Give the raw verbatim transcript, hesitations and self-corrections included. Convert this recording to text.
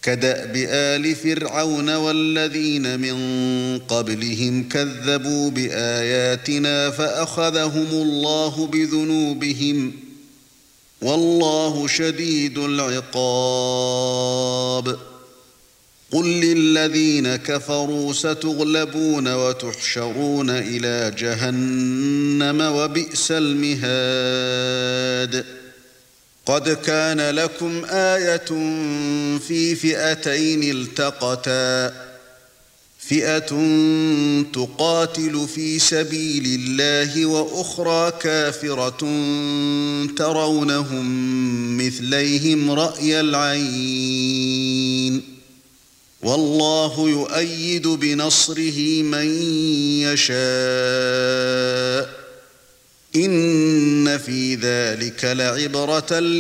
كدأب آل فرعون والذين من قبلهم كذبوا بآياتنا فأخذهم الله بذنوبهم والله شديد العقاب قل للذين كفروا ستغلبون وتحشرون إلى جهنم وبئس المهاد قد كان لكم آية في فئتين التقتا فئة تقاتل في سبيل الله وأخرى كافرة ترونهم مثليهم رأي العين والله يؤيد بنصره من يشاء إن في ذلك لعبرة